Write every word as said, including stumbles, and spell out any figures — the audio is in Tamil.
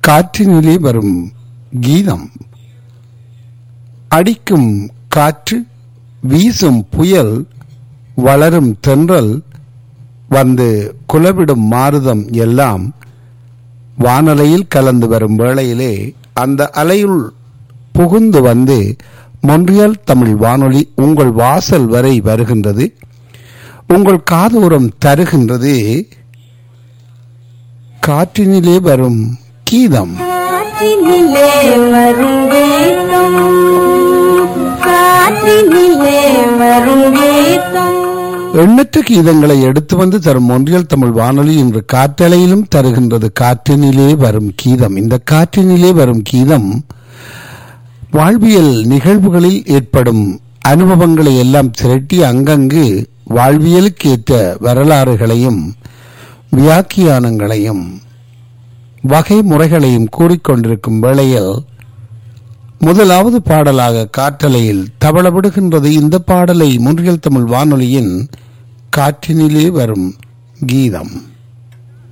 காற்றினிலே வரும் கீதம். அடிக்கும் காற்று, வீசும் புயல், வளரும் தென்றல், வந்து குலவிடும் மாருதம் எல்லாம் வானலையில் கலந்து வரும் வேளையிலே அந்த அலையுள் புகுந்து வந்து மொன்றியல் தமிழ் வானொலி உங்கள் வாசல் வரை வருகின்றது. உங்கள் காதோரம் தருகின்றது காற்றினிலே வரும் கீதம். காற்றினிலே வரும் கீதம், காற்றினிலே வரும் கீதம். எண்ணற்ற கீதங்களை எடுத்து வந்து தரும் ஒன்றியல் தமிழ் வானொலி இன்று காற்றலையிலும் தருகின்றது காற்றினிலே வரும் கீதம். இந்த காற்றினிலே வரும் கீதம் வாழ்வியல் நிகழ்வுகளில் ஏற்படும் அனுபவங்களை எல்லாம் திரட்டி அங்கங்கு வாழ்வியலுக்கு ஏற்ற வரலாறுகளையும் வியாக்கியானங்களையும் வகை முறைகளையும் கூறிக்கொண்டிருக்கும் வேளையில் முதலாவது பாடலாக காற்றலையில் தவளவிடுகின்றது இந்த பாடலை ஒன்றியல் தமிழ் வானொலியின் காற்றினிலே வரும் கீதம்.